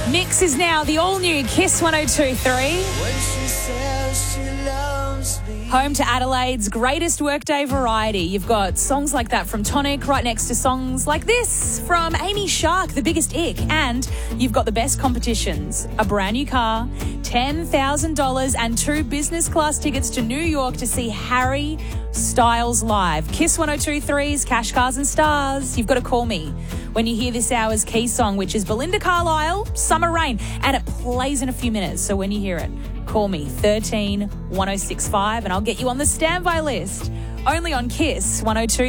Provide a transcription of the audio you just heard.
Mix is now the all-new Kiss 102.3. Home to Adelaide's greatest workday variety. You've got songs like that from Tonic right next to songs like this from Amy Shark, The Biggest Ick. And you've got the best competitions, a brand new car, $10,000 and 2 business class tickets to New York to see Harry Styles live. Kiss 102.3's Cash, Cars and Stars. You've got to call me when you hear this hour's key song, which is Belinda Carlisle, Summer Rain. And it plays in a few minutes, so when you hear it, call me 13 1065 and I'll get you on the standby list. Only on Kiss 102.